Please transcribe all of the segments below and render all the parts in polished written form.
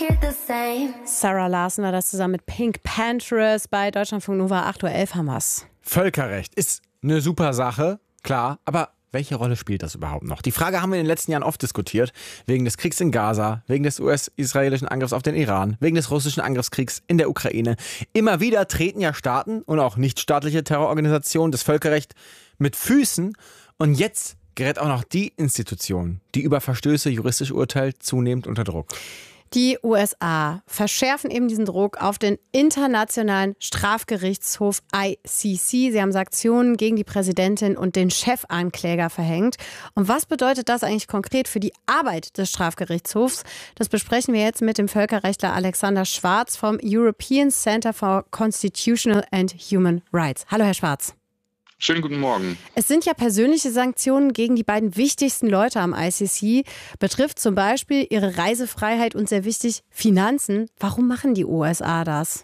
Sarah Larson war das zusammen mit Pink Panthers bei Deutschlandfunk Nova 8.11 Uhr haben wir's. Völkerrecht ist eine super Sache, klar, aber welche Rolle spielt das überhaupt noch? Die Frage haben wir in den letzten Jahren oft diskutiert, wegen des Kriegs in Gaza, wegen des US-israelischen Angriffs auf den Iran, wegen des russischen Angriffskriegs in der Ukraine. Immer wieder treten ja Staaten und auch nichtstaatliche Terrororganisationen das Völkerrecht mit Füßen und jetzt gerät auch noch die Institution, die über Verstöße juristisch urteilt, zunehmend unter Druck. Die USA verschärfen eben diesen Druck auf den Internationalen Strafgerichtshof ICC. Sie haben Sanktionen gegen die Präsidentin und den Chefankläger verhängt. Und was bedeutet das eigentlich konkret für die Arbeit des Strafgerichtshofs? Das besprechen wir jetzt mit dem Völkerrechtler Alexander Schwarz vom European Center for Constitutional and Human Rights. Hallo, Herr Schwarz. Schönen guten Morgen. Es sind ja persönliche Sanktionen gegen die beiden wichtigsten Leute am ICC. Betrifft zum Beispiel ihre Reisefreiheit und sehr wichtig Finanzen. Warum machen die USA das?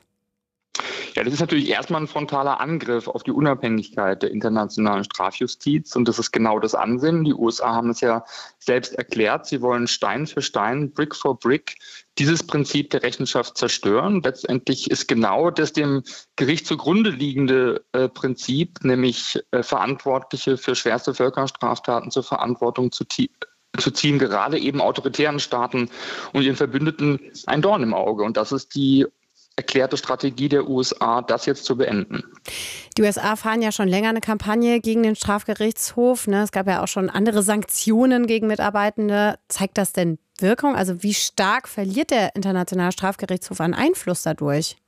Ja, das ist natürlich erstmal ein frontaler Angriff auf die Unabhängigkeit der internationalen Strafjustiz. Und das ist genau das Ansinnen. Die USA haben es ja selbst erklärt. Sie wollen Stein für Stein, Brick for Brick dieses Prinzip der Rechenschaft zerstören. Letztendlich ist genau das dem Gericht zugrunde liegende Prinzip, nämlich Verantwortliche für schwerste Völkerstraftaten zur Verantwortung zu ziehen, gerade eben autoritären Staaten und ihren Verbündeten ein Dorn im Auge. Und das ist die erklärte Strategie der USA, das jetzt zu beenden. Die USA fahren ja schon länger eine Kampagne gegen den Strafgerichtshof. Es gab ja auch schon andere Sanktionen gegen Mitarbeitende. Zeigt das denn Wirkung? Also wie stark verliert der Internationale Strafgerichtshof an Einfluss dadurch?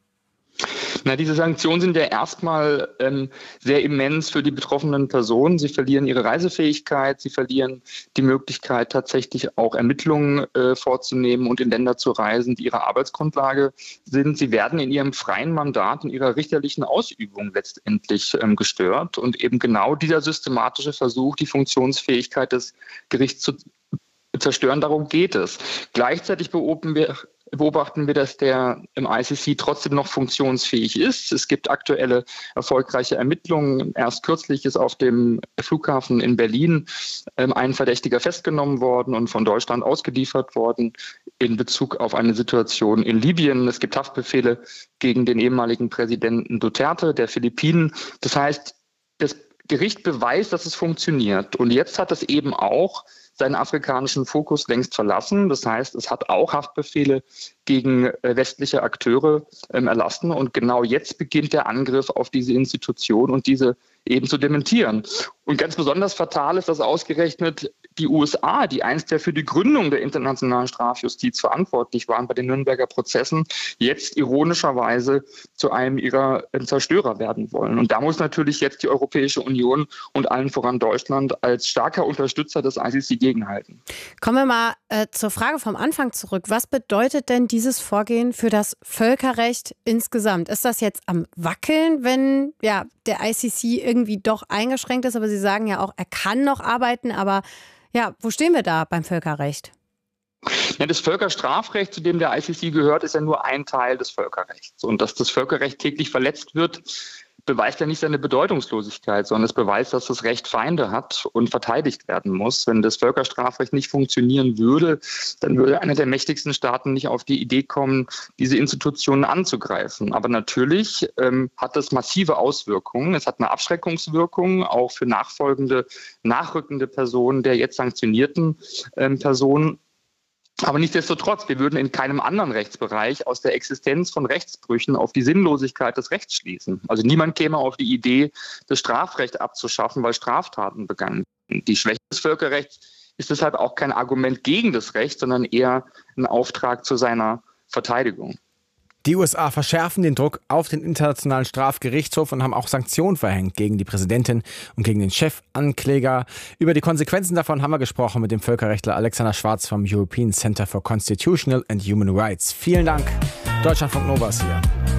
Na, diese Sanktionen sind ja erstmal sehr immens für die betroffenen Personen. Sie verlieren ihre Reisefähigkeit, sie verlieren die Möglichkeit, tatsächlich auch Ermittlungen vorzunehmen und in Länder zu reisen, die ihre Arbeitsgrundlage sind. Sie werden in ihrem freien Mandat, in ihrer richterlichen Ausübung letztendlich gestört. Und eben genau dieser systematische Versuch, die Funktionsfähigkeit des Gerichts zu zerstören, darum geht es. Gleichzeitig beobachten wir, dass der im ICC trotzdem noch funktionsfähig ist. Es gibt aktuelle erfolgreiche Ermittlungen. Erst kürzlich ist auf dem Flughafen in Berlin ein Verdächtiger festgenommen worden und von Deutschland ausgeliefert worden in Bezug auf eine Situation in Libyen. Es gibt Haftbefehle gegen den ehemaligen Präsidenten Duterte der Philippinen. Das heißt, das Gericht beweist, dass es funktioniert. Und jetzt hat es eben auch seinen afrikanischen Fokus längst verlassen. Das heißt, es hat auch Haftbefehle gegen westliche Akteure erlassen. Und genau jetzt beginnt der Angriff auf diese Institution und diese eben zu dementieren. Und ganz besonders fatal ist, dass ausgerechnet die USA, die einst ja für die Gründung der internationalen Strafjustiz verantwortlich waren bei den Nürnberger Prozessen, jetzt ironischerweise zu einem ihrer Zerstörer werden wollen. Und da muss natürlich jetzt die Europäische Union und allen voran Deutschland als starker Unterstützer des ICC gegenhalten. Kommen wir mal zur Frage vom Anfang zurück. Was bedeutet denn dieses Vorgehen für das Völkerrecht insgesamt? Ist das jetzt am Wackeln, wenn der ICC irgendwie doch eingeschränkt ist? Aber Sie sagen ja auch, er kann noch arbeiten, aber wo stehen wir da beim Völkerrecht? Ja, das Völkerstrafrecht, zu dem der ICC gehört, ist ja nur ein Teil des Völkerrechts. Und dass das Völkerrecht täglich verletzt wird, beweist ja nicht seine Bedeutungslosigkeit, sondern es beweist, dass das Recht Feinde hat und verteidigt werden muss. Wenn das Völkerstrafrecht nicht funktionieren würde, dann würde einer der mächtigsten Staaten nicht auf die Idee kommen, diese Institutionen anzugreifen. Aber natürlich hat das massive Auswirkungen. Es hat eine Abschreckungswirkung, auch für nachrückende Personen der jetzt sanktionierten Personen. Aber nichtsdestotrotz, wir würden in keinem anderen Rechtsbereich aus der Existenz von Rechtsbrüchen auf die Sinnlosigkeit des Rechts schließen. Also niemand käme auf die Idee, das Strafrecht abzuschaffen, weil Straftaten begangen werden. Die Schwäche des Völkerrechts ist deshalb auch kein Argument gegen das Recht, sondern eher ein Auftrag zu seiner Verteidigung. Die USA verschärfen den Druck auf den Internationalen Strafgerichtshof und haben auch Sanktionen verhängt gegen die Präsidentin und gegen den Chefankläger. Über die Konsequenzen davon haben wir gesprochen mit dem Völkerrechtler Alexander Schwarz vom European Center for Constitutional and Human Rights. Vielen Dank. Deutschlandfunk Nova ist hier.